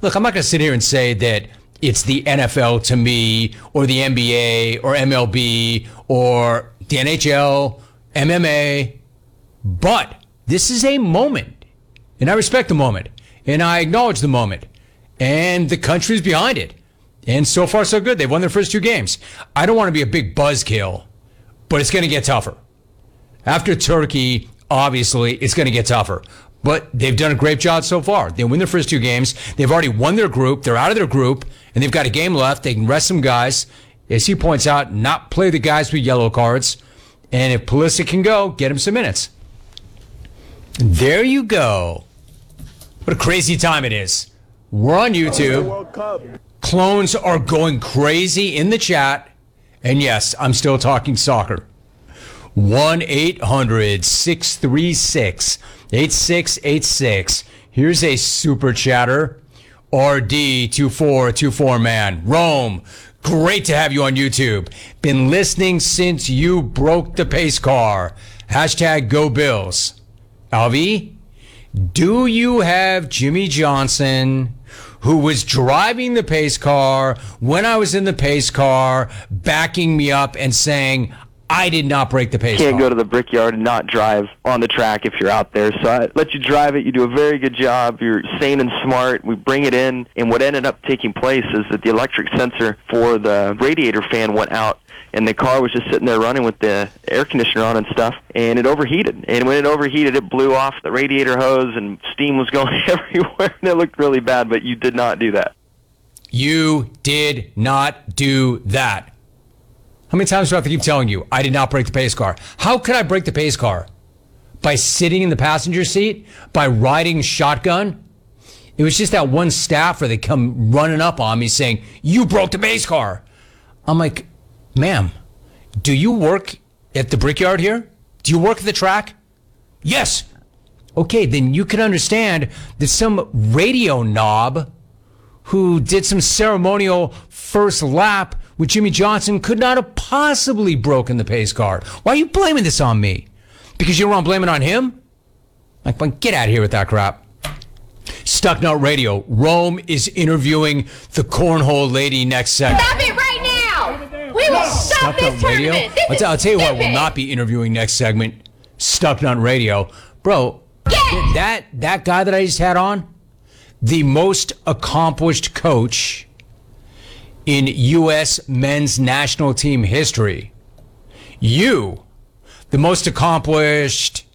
Look, I'm not going to sit here and say that it's the NFL to me or the NBA or MLB or the NHL, MMA, but this is a moment, and I respect the moment, and I acknowledge the moment, and the country's behind it. And so far, so good. They've won their first 2 games. I don't want to be a big buzzkill, but it's going to get tougher. After Turkey, obviously, it's going to get tougher. But they've done a great job so far. They win their first 2 games. They've already won their group. They're out of their group, and they've got a game left. They can rest some guys. As he points out, not play the guys with yellow cards. And if Pulisic can go, get him some minutes. There you go. What a crazy time it is. We're on YouTube. Clones are going crazy in the chat. And yes, I'm still talking soccer. 1-800-636-8686. Here's a super chatter. RD2424 man. Rome, great to have you on YouTube. Been listening since you broke the pace car. Hashtag go Bills. Alvi, do you have Jimmy Johnson, who was driving the pace car when I was in the pace car, backing me up and saying, I did not break the pace car? Can't go to the Brickyard and not drive on the track if you're out there. So I let you drive it. You do a very good job. You're sane and smart. We bring it in. And what ended up taking place is that the electric sensor for the radiator fan went out. And the car was just sitting there running with the air conditioner on and stuff, and it overheated. And when it overheated, it blew off the radiator hose, and steam was going everywhere, and it looked really bad, but you did not do that. You did not do that. How many times do I have to keep telling you, I did not break the pace car? How could I break the pace car? By sitting in the passenger seat? By riding shotgun? It was just that one staffer that come running up on me saying, you broke the pace car. I'm like, ma'am, do you work at the Brickyard here? Do you work at the track? Yes. Okay, then you can understand that some radio knob who did some ceremonial first lap with Jimmy Johnson could not have possibly broken the pace car. Why are you blaming this on me? Because you don't want to blame it on him? Like, get out of here with that crap. Stucknut Radio. Rome is interviewing the cornhole lady next segment. Stop it right now! We will stop this tournament. I'll tell you who I will not be interviewing next segment. Stucknut Radio. Bro, that guy that I just had on, the most accomplished coach in U.S. men's national team history. You, the most accomplished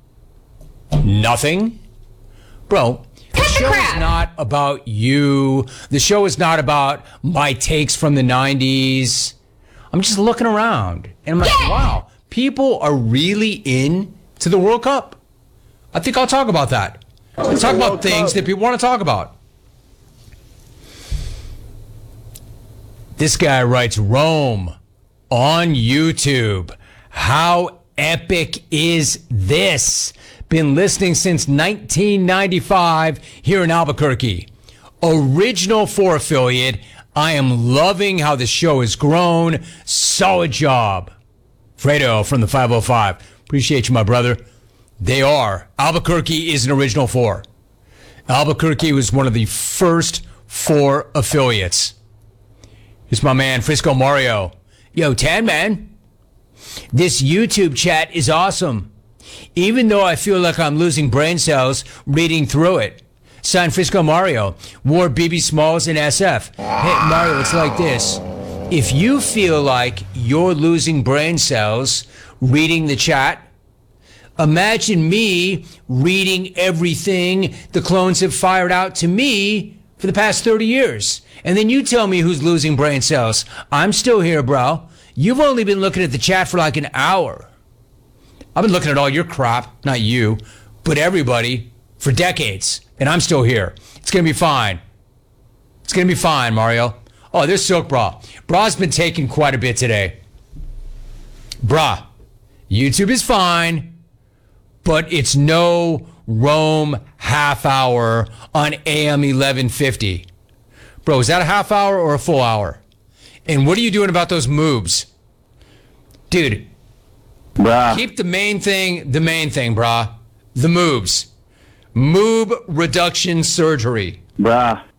nothing? Bro, the show is not about you. The show is not about my takes from the 90s. I'm just looking around, and I'm like, wow, people are really into the World Cup. I think I'll talk about that. Let's talk about things that people want to talk about. This guy writes, Rome on YouTube. How epic is this? Been listening since 1995 here in Albuquerque. Original 4 affiliate. I am loving how the show has grown. Solid job. Fredo from the 505. Appreciate you, my brother. They are. Albuquerque is an original 4. Albuquerque was one of the first 4 affiliates. Here's my man, Frisco Mario. Yo, Tan Man. This YouTube chat is awesome. Even though I feel like I'm losing brain cells reading through it. Signed Frisco Mario. Wore BB Smalls in SF. Hey, Mario, it's like this. If you feel like you're losing brain cells reading the chat, imagine me reading everything the clones have fired out to me for the past 30 years. And then you tell me who's losing brain cells. I'm still here, bro. You've only been looking at the chat for like an hour. I've been looking at all your crap, not you, but everybody, for decades. And I'm still here. It's going to be fine. It's going to be fine, Mario. Oh, there's Silk Bra. Bra's been taking quite a bit today. Bra, YouTube is fine, but it's no Rome half hour on AM 1150. Bro, is that a half hour or a full hour? And what are you doing about those moves? Dude, Bruh. Keep the main thing, brah. The moves. Moob reduction surgery. Bruh.